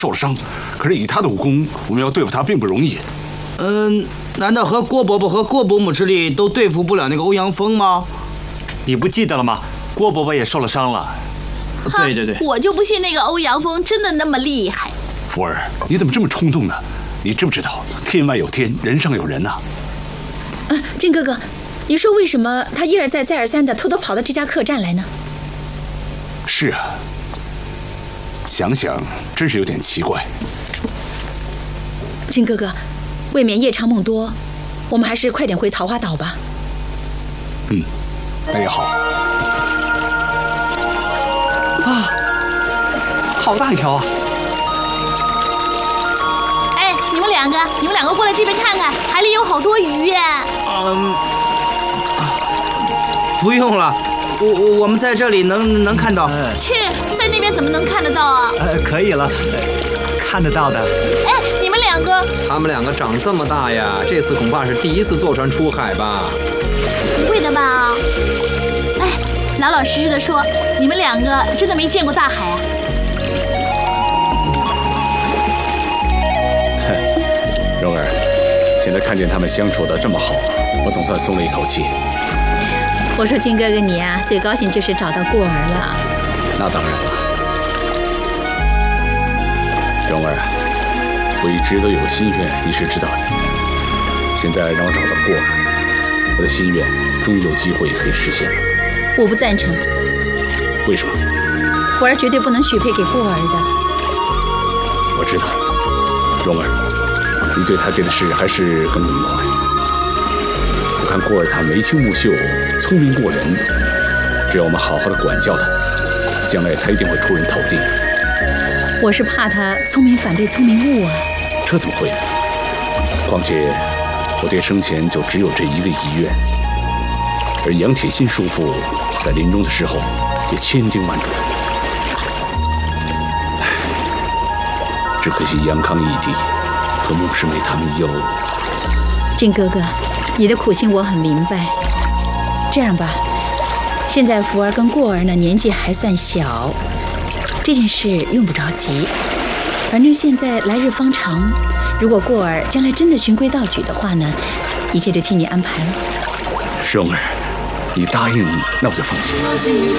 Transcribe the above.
受了伤，可是以他的武功，我们要对付他并不容易。 难道和郭伯伯和郭伯母之力都对付不了那个欧阳锋吗？ 你不记得了吗？郭伯伯也受了伤了。 对， 我就不信那个欧阳锋真的那么厉害。 福儿，你怎么这么冲动呢？你知不知道天外有天，人上有人呐？ 靖哥哥，你说为什么他一而再再而三的偷偷跑到这家客栈来呢？ 是啊，想想真是有点奇怪。 靖哥哥，未免夜长梦多，我们还是快点回桃花岛吧。 那也好。 好大一条啊！ 哎，你们两个过来这边看看，海里有好多鱼耶。 不用了，我们在这里能看到。 切，在那边怎么能看得到啊？ 可以了，看得到的。 哎，你们两个， 他们两个长这么大呀，这次恐怕是第一次坐船出海吧？ 不会的吧？哎，老老实实的说，你们两个真的没见过大海啊？ 蓉儿，现在看见他们相处得这么好，我总算松了一口气。 我说靖哥哥你啊，最高兴就是找到过儿了。 那当然了。蓉儿，我一直都有个心愿，你是知道的。现在让我找到过儿，我的心愿终于有机会可以实现了。 我不赞成。 为什么？ 福儿绝对不能许配给过儿的。 我知道，蓉儿，你对他这个事还是耿耿于怀。我看过儿他眉清目秀，聪明过人，只要我们好好的管教他，将来他一定会出人头地的。 我是怕他聪明反被聪明误啊。 这怎么会呢？况且我爹生前就只有这一个遗愿，而杨铁心叔父在临终的时候也千叮万嘱。只可惜杨康义弟和孟师妹他们又…… 靖哥哥，你的苦心我很明白。这样吧，现在福儿跟过儿呢年纪还算小，这件事用不着急。反正现在来日方长，如果过儿将来真的循规蹈矩的话呢，一切就替你安排了。 蓉儿，你答应，那我就放心。